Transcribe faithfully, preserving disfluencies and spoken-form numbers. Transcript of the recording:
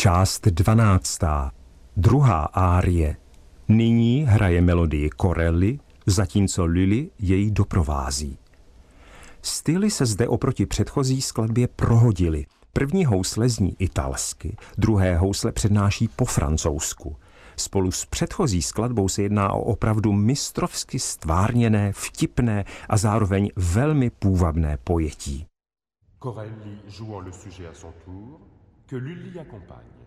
Část dvanáctá. Druhá árie. Nyní hraje melodii Corelli, zatímco Lully jej doprovází. Styly se zde oproti předchozí skladbě prohodily. První housle zní italsky, druhé housle přednáší po francouzsku. Spolu s předchozí skladbou se jedná o opravdu mistrovsky stvárněné, vtipné a zároveň velmi půvabné pojetí. Corelli jouant le sujet à son tour, que Lully accompagne.